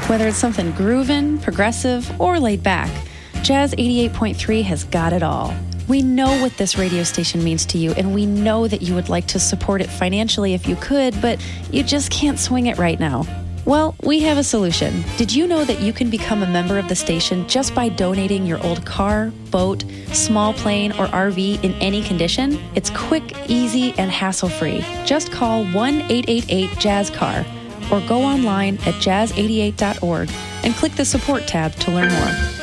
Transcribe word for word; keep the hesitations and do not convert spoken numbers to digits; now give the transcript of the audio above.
Whether it's something groovin', progressive, or laid back, Jazz eighty-eight point three has got it all. We know what this radio station means to you, and we know that you would like to support it financially if you could, but you just can't swing it right now. Well, we have a solution. Did you know that you can become a member of the station just by donating your old car, boat, small plane, or R V in any condition? It's quick, easy, and hassle-free. Just call one eight eight eight jazz car or go online at jazz eighty-eight dot org and click the support tab to learn more.